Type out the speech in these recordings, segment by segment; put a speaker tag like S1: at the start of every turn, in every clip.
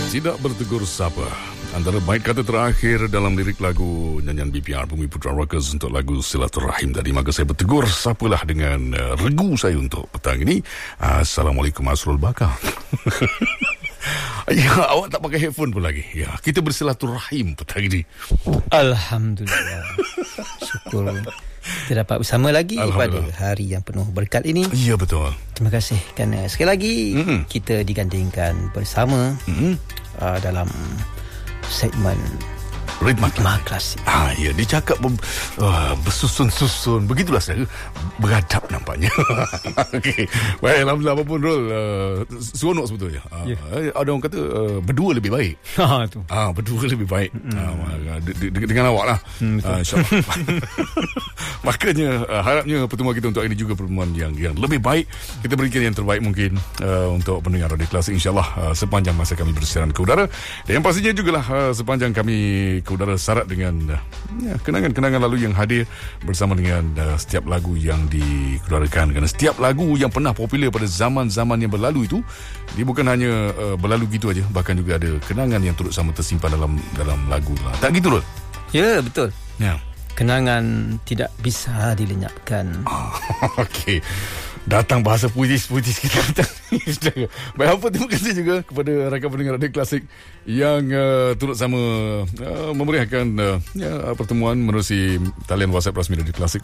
S1: Tidak bertegur sapa, antara baik kata terakhir dalam lirik lagu nyanyian BPR Bumi Putra Rockers untuk lagu Silaturahim tadi. Maka saya bertegur sapalah dengan regu saya untuk petang ini. Assalamualaikum Asrul Bakar. Ya, awak tak pakai headphone pun lagi. Ya, kita bersilaturahim petang ini.
S2: Alhamdulillah. Syukur kita dapat bersama lagi pada hari yang penuh berkat ini.
S1: Ya, betul.
S2: Terima kasih kerana sekali lagi kita digandingkan bersama dalam segmen Ritma Klasik.
S1: Ya, dia cakap bersusun-susun. Begitulah saya beradab nampaknya. Okey. Baik, alhamdulillah apapun Rul, seronok sebetulnya. Ada orang kata berdua lebih baik.
S2: Tu.
S1: Berdua lebih baik. Dengan awak lah. InsyaAllah. Makanya harapnya pertemuan kita untuk hari ini juga pertemuan yang lebih baik. Kita berikan yang terbaik mungkin untuk pendengar Radio Klasik, insyaAllah, sepanjang masa kami bersiaran ke udara. Dan yang pastinya jugalah sepanjang kami ke udara syarat dengan kenangan-kenangan lalu yang hadir bersama dengan setiap lagu yang dikeluarkan. Kerana setiap lagu yang pernah popular pada zaman-zaman yang berlalu itu, dia bukan hanya berlalu gitu aja, bahkan juga ada kenangan yang turut sama tersimpan dalam lagu lah. Tak gitu, Rul?
S2: Ya, betul.
S1: Ya.
S2: Kenangan tidak bisa dilenyapkan.
S1: Okey. Datang bahasa puitis kita datang. Baik, apa, terima kasih juga kepada rakan pendengar Radio Klasik yang turut sama memeriahkan pertemuan menerusi talian WhatsApp rasmi Radio Klasik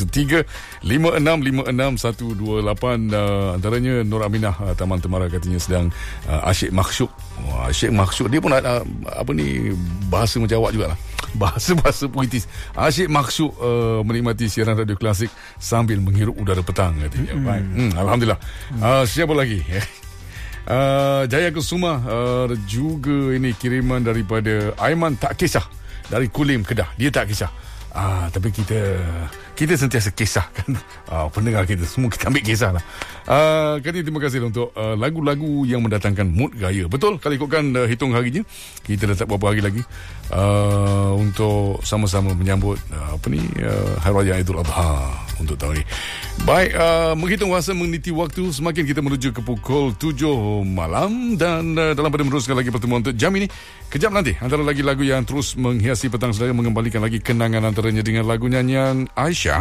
S1: 013-5656-128. Antaranya Nur Aminah Taman Temara katanya sedang asyik maksyuk. Asyik maksyuk, dia pun ada bahasa macam awak jugalah. Bahasa puitis. Asyik maksyuk menikmati siaran Radio Klasik sambil menghirup udara petang katanya. Alhamdulillah. Siapa lagi? Jaya Kusuma juga ini kiriman daripada Aiman Tak Kisah dari Kulim, Kedah. Dia tak kisah. Tapi kita sentiasa kisahkan pendengar kita. Semua kita ambil kisah lah. Katanya terima kasih untuk lagu-lagu yang mendatangkan mood gaya. Betul, kalau ikutkan hitung harinya, kita dah tak berapa hari lagi untuk sama-sama menyambut Hari Raya Aidil Adha untuk tahun ini. Baik, menghitung masa, meniti waktu, semakin kita menuju ke pukul 7 malam. Dan dalam pada meneruskan lagi pertemuan untuk jam ini, kejap nanti antara lagi lagu yang terus menghiasi petang saudara, mengembalikan lagi kenangan antaranya dengan lagu nyanyian Aisyah.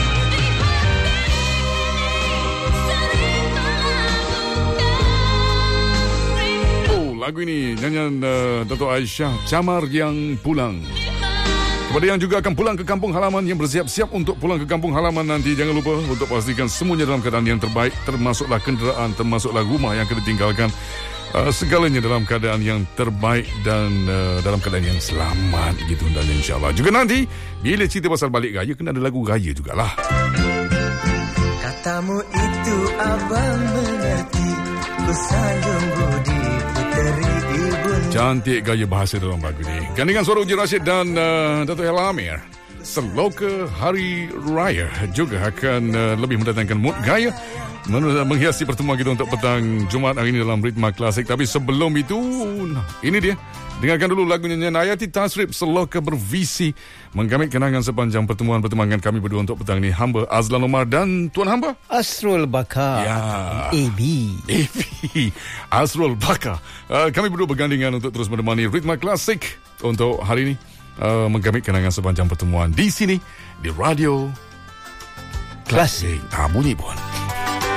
S1: Lagu ini nyanyian Dato' Aisyah, Camar Yang Pulang. Kepada yang juga akan pulang ke kampung halaman, yang bersiap-siap untuk pulang ke kampung halaman nanti, jangan lupa untuk pastikan semuanya dalam keadaan yang terbaik, termasuklah kenderaan, termasuklah rumah yang kena tinggalkan. Segalanya dalam keadaan yang terbaik dan dalam keadaan yang selamat gitu. Dan insyaAllah juga nanti bila cerita pasal balik raya, kena ada lagu raya jugalah.
S3: Katamu itu abang mengerti, ku sanjung budi puteri ibu.
S1: Cantik gaya bahasa dalam lagu ni. Gandingan suara Uji Rashid dan Dato' Ella Amir. Seloka Hari Raya juga akan lebih mendatangkan mood gaya menghiasi pertemuan kita untuk petang Jumaat hari ini dalam Ritma Klasik. Tapi sebelum itu, ini dia. Dengarkan dulu lagu nyanyian Ayati Tasrib, Seloka Bervisi, menggamit kenangan sepanjang pertemuan kami berdua untuk petang ini. Hamba Azlan Omar dan Tuan Hamba
S2: Asrul Bakar.
S1: Ya.
S2: AB
S1: Asrul Bakar. Kami berdua bergandingan untuk terus menemani Ritma Klasik untuk hari ini, menggamit kenangan sepanjang pertemuan di sini di Radio Klasik. Bunyi pun.